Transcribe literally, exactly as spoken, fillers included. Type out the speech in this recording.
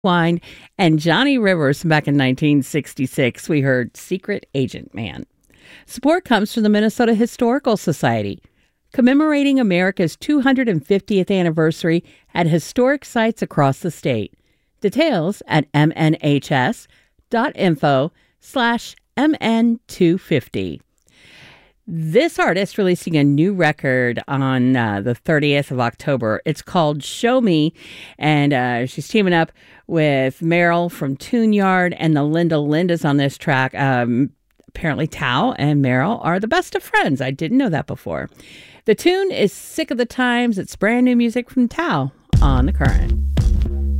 Wine, and Johnny Rivers back in nineteen sixty-six. We heard Secret Agent Man. Support comes from the Minnesota Historical Society, commemorating America's two hundred fiftieth anniversary at historic sites across the state. Details at mnhs.info slash mn250. This artist releasing a new record on uh, the thirtieth of October. It's called Show Me, and uh, she's teaming up with Meryl from Tune-Yards, and the Linda Lindas on this track. Um, apparently Tao and Meryl are the best of friends. I didn't know that before. The tune is Sick of the Times. It's brand new music from Tao on The Current.